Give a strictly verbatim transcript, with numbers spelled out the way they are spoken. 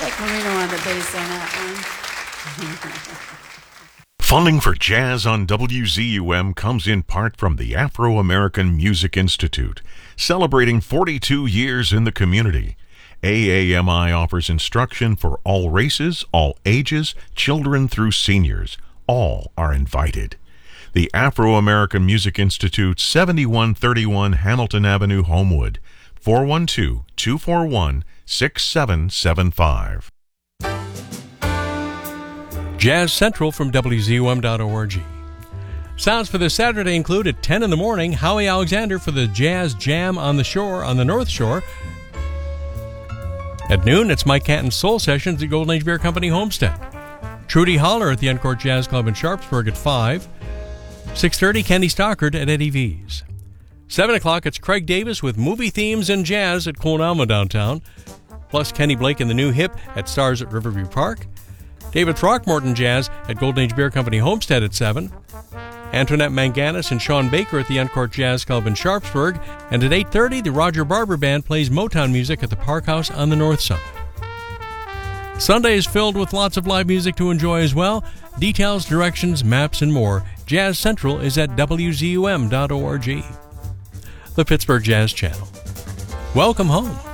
Like Marino on the bass on that one. Funding for Jazz on W Z U M comes in part from the Afro-American Music Institute, celebrating forty-two years in the community. A A M I offers instruction for all races, all ages, children through seniors. All are invited. The Afro-American Music Institute, seventy-one thirty-one Hamilton Avenue, Homewood, four one two, two four one, six seven seven five. Jazz Central from W Z U M dot org. Sounds for this Saturday include at ten in the morning, Howie Alexander for the Jazz Jam on the Shore on the North Shore. At noon, it's Mike Canton's Soul Sessions at Golden Age Beer Company Homestead. Trudy Holler at the Encore Jazz Club in Sharpsburg at five. six thirty, Kenny Stockard at Eddie V's. seven o'clock, it's Craig Davis with movie themes and jazz at Cool Alma downtown. Plus Kenny Blake and the New Hip at Stars at Riverview Park. David Throckmorton Jazz at Golden Age Beer Company Homestead at seven. Antoinette Manganis and Sean Baker at the Encore Jazz Club in Sharpsburg. And at eight thirty, the Roger Barber Band plays Motown music at the Park House on the North Side. Sunday is filled with lots of live music to enjoy as well. Details, directions, maps, and more. Jazz Central is at W Z U M dot org. The Pittsburgh Jazz Channel. Welcome home.